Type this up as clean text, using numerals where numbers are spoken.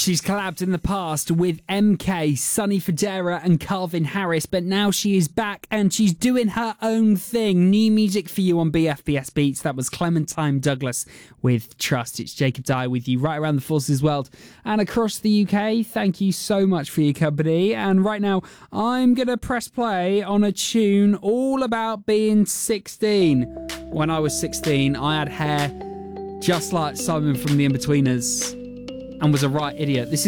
She's collabed in the past with MK, Sonny Fodera and Calvin Harris, but now she is back and she's doing her own thing. New music for you on BFBS Beats. That was Clementine Douglas with Trust. It's Jacob Dye with you right around the Forces world and across the UK. Thank you so much for your company. And right now, I'm going to press play on a tune all about being 16. When I was 16, I had hair just like Simon from The Inbetweeners and was a right idiot. This is